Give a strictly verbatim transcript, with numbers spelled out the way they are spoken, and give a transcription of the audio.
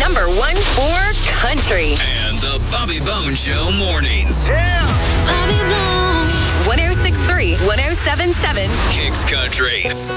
number one for country. And the Bobby Bones Show mornings. Yeah. Bobby Bones. one oh six point three, one oh seven point seven. Kicks Country.